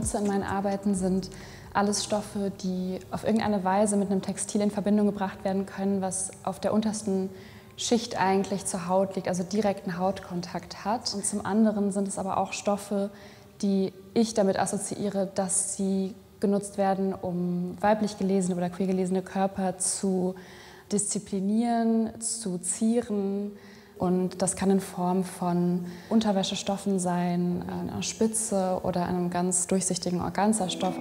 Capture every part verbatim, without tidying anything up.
benutze in meinen Arbeiten, sind alles Stoffe, die auf irgendeine Weise mit einem Textil in Verbindung gebracht werden können, was auf der untersten Schicht eigentlich zur Haut liegt, also direkten Hautkontakt hat. Und zum anderen sind es aber auch Stoffe, die ich damit assoziiere, dass sie genutzt werden, um weiblich gelesene oder queer gelesene Körper zu disziplinieren, zu zieren. Und das kann in Form von Unterwäschestoffen sein, einer Spitze oder einem ganz durchsichtigen Organza-Stoff.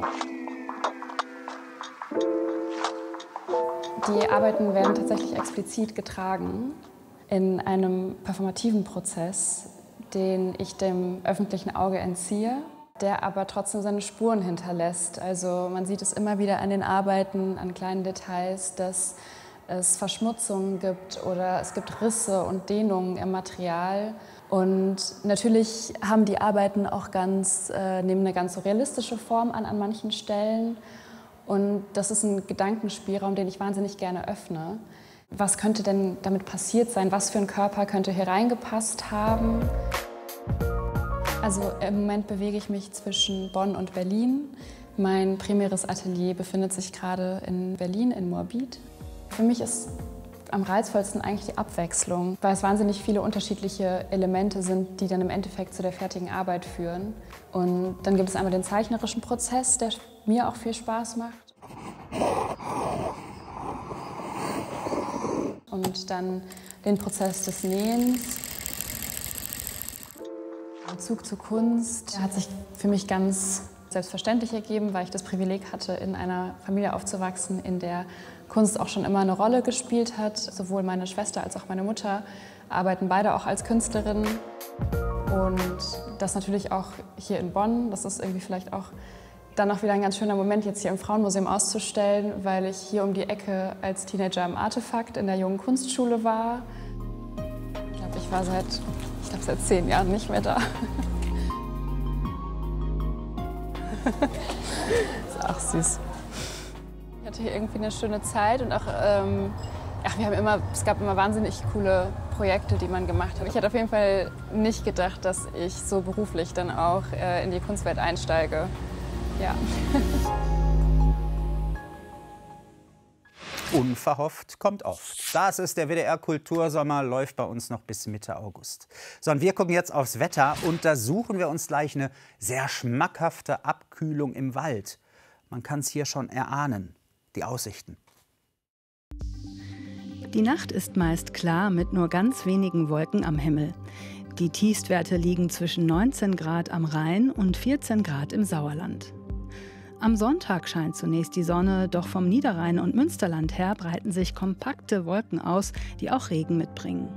Die Arbeiten werden tatsächlich explizit getragen in einem performativen Prozess, den ich dem öffentlichen Auge entziehe, der aber trotzdem seine Spuren hinterlässt. Also man sieht es immer wieder an den Arbeiten, an kleinen Details, dass es Verschmutzungen gibt oder es gibt Risse und Dehnungen im Material. Und natürlich haben die Arbeiten auch ganz, äh, nehmen eine ganz so realistische Form an an manchen Stellen. Und das ist ein Gedankenspielraum, den ich wahnsinnig gerne öffne. Was könnte denn damit passiert sein? Was für ein Körper könnte hier reingepasst haben? Also im Moment bewege ich mich zwischen Bonn und Berlin. Mein primäres Atelier befindet sich gerade in Berlin, in Moabit. Für mich ist am reizvollsten eigentlich die Abwechslung, weil es wahnsinnig viele unterschiedliche Elemente sind, die dann im Endeffekt zu der fertigen Arbeit führen. Und dann gibt es einmal den zeichnerischen Prozess, der mir auch viel Spaß macht. Und dann den Prozess des Nähens. Der Bezug zur Kunst hat sich für mich ganz selbstverständlich ergeben, weil ich das Privileg hatte, in einer Familie aufzuwachsen, in der Kunst auch schon immer eine Rolle gespielt hat. Sowohl meine Schwester als auch meine Mutter arbeiten beide auch als Künstlerinnen. Und das natürlich auch hier in Bonn. Das ist irgendwie vielleicht auch dann auch wieder ein ganz schöner Moment, jetzt hier im Frauenmuseum auszustellen, weil ich hier um die Ecke als Teenager im Artefakt in der Jungen Kunstschule war. Ich glaube, ich war seit, ich glaube, seit zehn Jahren nicht mehr da. Das ist auch süß. Ich hatte hier irgendwie eine schöne Zeit und auch, ähm, ach, wir haben immer, es gab immer wahnsinnig coole Projekte, die man gemacht hat. Ich hätte auf jeden Fall nicht gedacht, dass ich so beruflich dann auch äh, in die Kunstwelt einsteige. Ja. Unverhofft kommt oft. Das ist der W D R-Kultursommer, läuft bei uns noch bis Mitte August. So, und wir gucken jetzt aufs Wetter und da suchen wir uns gleich eine sehr schmackhafte Abkühlung im Wald. Man kann es hier schon erahnen, die Aussichten. Die Nacht ist meist klar mit nur ganz wenigen Wolken am Himmel. Die Tiefstwerte liegen zwischen neunzehn Grad am Rhein und vierzehn Grad im Sauerland. Am Sonntag scheint zunächst die Sonne, doch vom Niederrhein und Münsterland her breiten sich kompakte Wolken aus, die auch Regen mitbringen.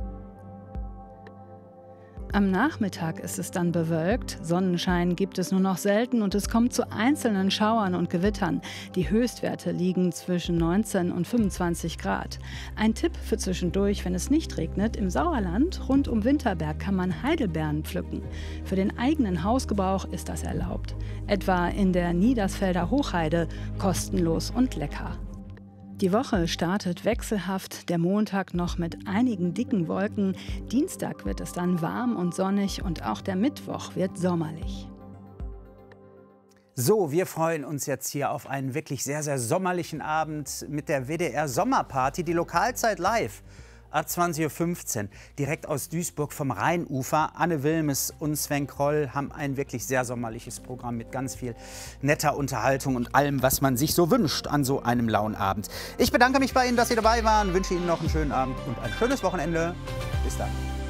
Am Nachmittag ist es dann bewölkt, Sonnenschein gibt es nur noch selten und es kommt zu einzelnen Schauern und Gewittern. Die Höchstwerte liegen zwischen neunzehn und fünfundzwanzig Grad. Ein Tipp für zwischendurch, wenn es nicht regnet: Im Sauerland rund um Winterberg kann man Heidelbeeren pflücken. Für den eigenen Hausgebrauch ist das erlaubt. Etwa in der Niedersfelder Hochheide, kostenlos und lecker. Die Woche startet wechselhaft, der Montag noch mit einigen dicken Wolken. Dienstag wird es dann warm und sonnig und auch der Mittwoch wird sommerlich. So, wir freuen uns jetzt hier auf einen wirklich sehr, sehr sommerlichen Abend mit der W D R-Sommerparty, die Lokalzeit live. Ab zwanzig Uhr fünfzehn, direkt aus Duisburg vom Rheinufer. Anne Wilmes und Sven Kroll haben ein wirklich sehr sommerliches Programm mit ganz viel netter Unterhaltung und allem, was man sich so wünscht an so einem lauen Abend. Ich bedanke mich bei Ihnen, dass Sie dabei waren, wünsche Ihnen noch einen schönen Abend und ein schönes Wochenende. Bis dann.